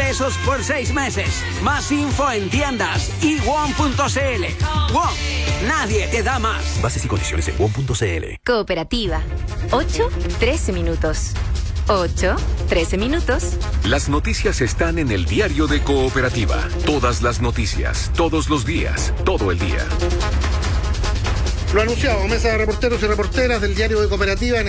pesos por 6 meses. Más info en tiendas y WOM.cl. WOM, nadie te da más. Bases y condiciones en WOM.cl. Cooperativa. 8-13 minutos. 8-13 minutos. Las noticias están en el diario de Cooperativa. Todas las noticias, todos los días, todo el día. Lo anunciado, mesa de reporteros y reporteras del diario de Cooperativa.